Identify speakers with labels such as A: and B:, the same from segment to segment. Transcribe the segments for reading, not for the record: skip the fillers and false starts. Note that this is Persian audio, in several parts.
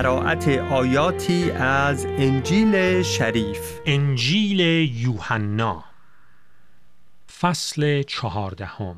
A: قرائت آیاتی از انجیل شریف.
B: انجیل یوحنا فصل 14.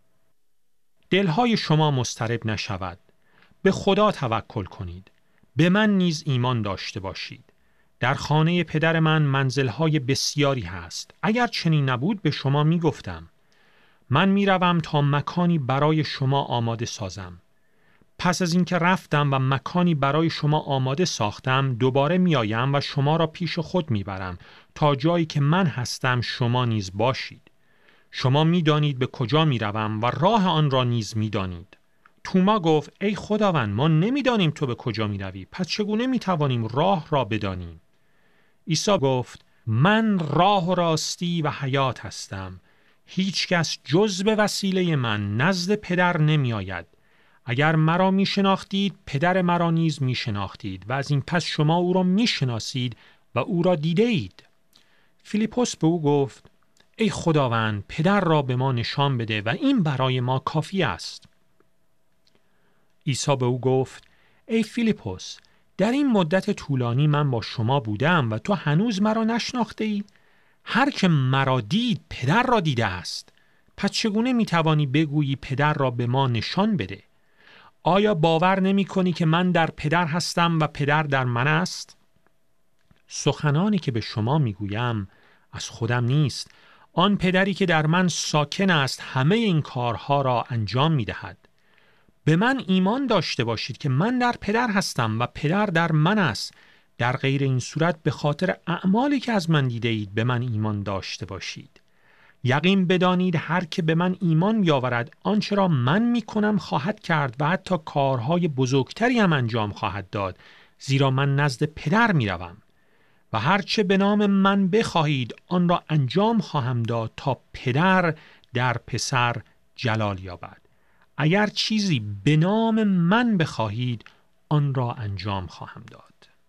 B: دلهای شما مضطرب نشود. به خدا توکل کنید. به من نیز ایمان داشته باشید. در خانه پدر من منزلهای بسیاری هست. اگر چنین نبود به شما می گفتم. من می روم تا مکانی برای شما آماده سازم. پس از اینکه رفتم و مکانی برای شما آماده ساختم، دوباره می آیم و شما را پیش خود می برم تا جایی که من هستم شما نیز باشید. شما می دانید به کجا می روم و راه آن را نیز می دانید. توما گفت: ای خداوند، ما نمی دانیم تو به کجا می روی، پس چگونه می توانیم راه را بدانیم؟ عیسی گفت: من راه و راستی و حیات هستم. هیچ کس جز به وسیله من نزد پدر نمی آید. اگر مرا می شناختید، پدر مرا نیز می شناختید و از این پس شما او را می شناسید و او را دیده اید. فیلیپوس به او گفت: ای خداوند، پدر را به ما نشان بده و این برای ما کافی است. عیسی به او گفت: ای فیلیپوس، در این مدت طولانی من با شما بودم و تو هنوز مرا نشناخته ای؟ هر که مرا دید پدر را دیده است. پس چگونه می توانی بگویی پدر را به ما نشان بده؟ آیا باور نمی کنی که من در پدر هستم و پدر در من است؟ سخنانی که به شما می گویم از خودم نیست. آن پدری که در من ساکن است همه این کارها را انجام می دهد. به من ایمان داشته باشید که من در پدر هستم و پدر در من است. در غیر این صورت به خاطر اعمالی که از من دیده اید به من ایمان داشته باشید. یقین بدانید هر که به من ایمان بیاورد آنچه را من می کنم خواهد کرد و حتی کارهای بزرگتری هم انجام خواهد داد، زیرا من نزد پدر می روم. و هر چه به نام من بخواهید آن را انجام خواهم داد تا پدر در پسر جلال یابد. اگر چیزی به نام من بخواهید آن را انجام خواهم داد.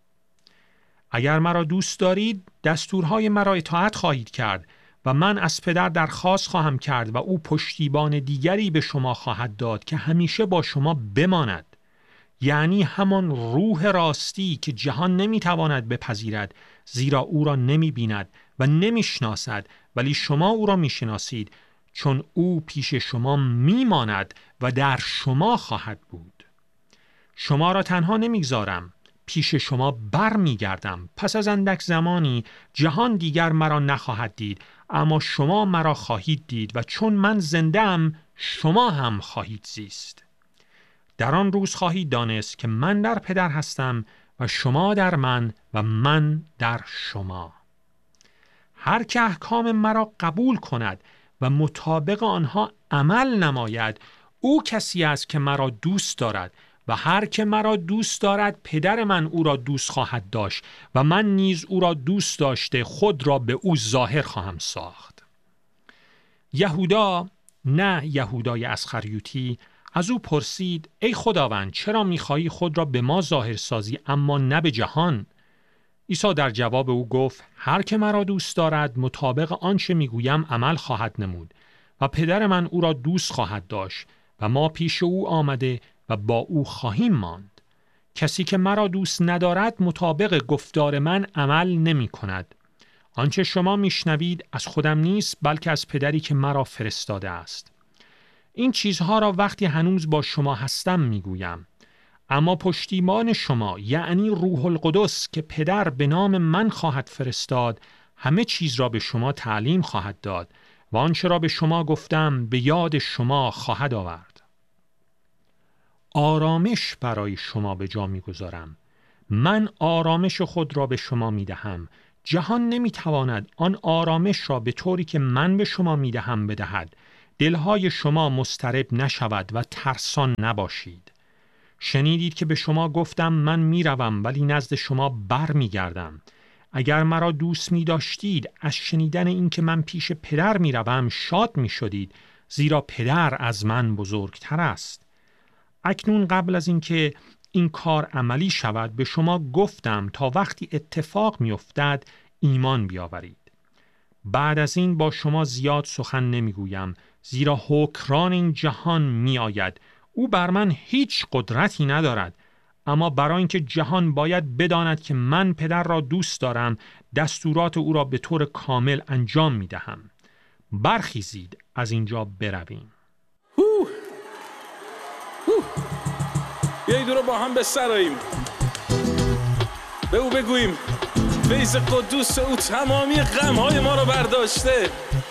B: اگر مرا دوست دارید دستورهای مرا اطاعت خواهید کرد و من از پدر درخواست خواهم کرد و او پشتیبان دیگری به شما خواهد داد که همیشه با شما بماند، یعنی همان روح راستی که جهان نمیتواند بپذیرد، زیرا او را نمیبیند و نمیشناسد، ولی شما او را میشناسید چون او پیش شما میماند و در شما خواهد بود. شما را تنها نمیگذارم، پیش شما بر میگردم. پس از اندک زمانی جهان دیگر مرا نخواهد دید، اما شما مرا خواهید دید و چون من زنده‌ام شما هم خواهید زیست. در آن روز خواهید دانست که من در پدر هستم و شما در من و من در شما. هر که احکام مرا قبول کند و مطابق آنها عمل نماید، او کسی است که مرا دوست دارد و هر که مرا دوست دارد پدر من او را دوست خواهد داشت و من نیز او را دوست داشته خود را به او ظاهر خواهم ساخت. یهودا، نه یهودای اسخریوطی، از او پرسید: ای خداوند، چرا می‌خواهی خود را به ما ظاهر سازی اما نه به جهان؟ عیسی در جواب او گفت: هر که مرا دوست دارد مطابق آنچه میگویم عمل خواهد نمود و پدر من او را دوست خواهد داشت و ما پیش او آمده و با او خواهیم ماند. کسی که مرا دوست ندارد مطابق گفتار من عمل نمی کند. آنچه شما میشنوید از خودم نیست، بلکه از پدری که مرا فرستاده است. این چیزها را وقتی هنوز با شما هستم میگویم. اما پشتیبان شما، یعنی روح القدس که پدر به نام من خواهد فرستاد، همه چیز را به شما تعلیم خواهد داد و آنچه را به شما گفتم به یاد شما خواهد آورد. آرامش برای شما به جا میگذارم. من آرامش خود را به شما میدهم. جهان نمیتواند آن آرامش را به طوری که من به شما میدهم بدهد. دلهای شما مضطرب نشود و ترسان نباشید. شنیدید که به شما گفتم من میروم ولی نزد شما بر میگردم. اگر مرا دوست می داشتید از شنیدن این که من پیش پدر میروم شاد می شدید، زیرا پدر از من بزرگتر است. اکنون قبل از اینکه این کار عملی شود به شما گفتم تا وقتی اتفاق می افتد ایمان بیاورید. بعد از این با شما زیاد سخن نمیگویم، زیرا حکمران این جهان می آید. او بر من هیچ قدرتی ندارد، اما برای اینکه جهان باید بداند که من پدر را دوست دارم، دستورات او را به طور کامل انجام می دهم. برخیزید از اینجا برویم.
C: بیایید او را با هم به سراییم، به او بگوییم فیض قدوس او تمامی غمهای ما را برداشته.